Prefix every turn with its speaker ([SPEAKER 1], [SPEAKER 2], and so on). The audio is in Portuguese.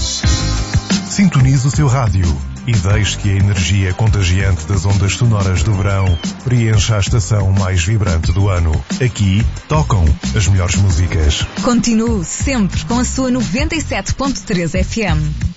[SPEAKER 1] Sintonize o seu rádio e deixe que a energia contagiante das ondas sonoras do verão preencha a estação mais vibrante do ano. Aqui tocam as melhores músicas.
[SPEAKER 2] Continue sempre com a sua 97.3 FM.